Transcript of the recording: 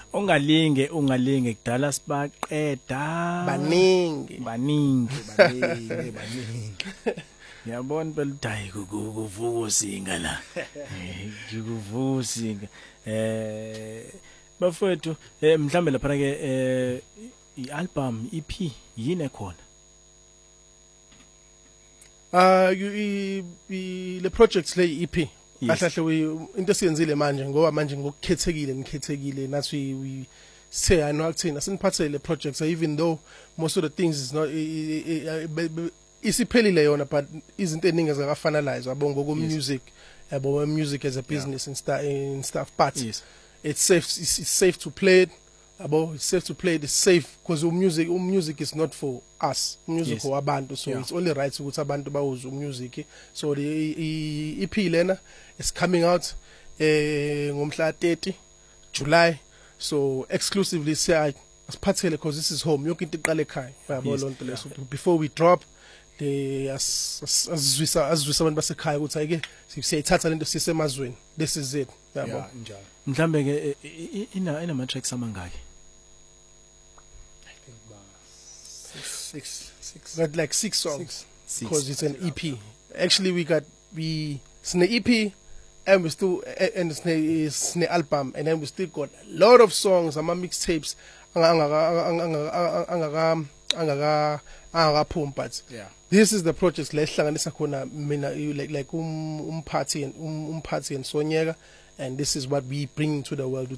ungalinge kudala sibaqeda baningi yabona phela udayi kuvuka singa la kuvuka singa bafethu mhlambe lapha ke i-album EP yini ekhona le projects le EP kahle into esiyenzile manje ngoba manje ngokukhethekile nathi we say I know akuthina siniphathele le projects even though most of the things is not isiphelile yona but izinto eningi ezakafanalize yabo ngoko music yabo music as a business and stuff but yes. It's safe to play it yabo it's safe to play it, it's safe because music is not for us music Yes. for abantu so it's only right ukuthi abantu bawuze music so the EP lena is coming out ngomhla 30 July so exclusively say asiphathele because this is home yonke into iqala ekhaya yabo lonto leso before we drop azwisa abantu basekhaya ukuthi ayike siyayithatha lento sisemazweni this is it yabo njalo mhlambe ke ina tracks amangaki got like 6 songs because it's an EP actually we sne EP and we still and sne album and then we still got a lot of songs ama mixtapes angakaphuma but this is the project la ihlanganisa khona mina like umphathi and Sonyeka and this is what we bring to the world